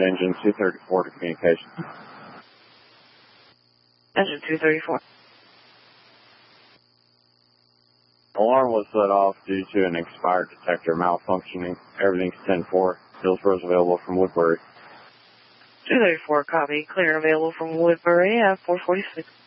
engine 234 to communication. Engine 234. Alarm was set off due to an expired detector malfunctioning. Everything's 10-4. Hillsboro's available from Woodbury. 234, copy. Clear available from Woodbury at 446.